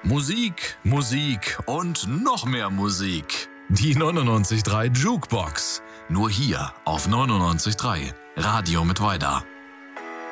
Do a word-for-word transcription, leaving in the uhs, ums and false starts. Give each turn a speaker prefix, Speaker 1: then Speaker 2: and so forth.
Speaker 1: Musik, Musik und noch mehr Musik. Die neunundneunzig Komma drei Jukebox. Nur hier auf neunundneunzig Komma drei. Radio mit Weida.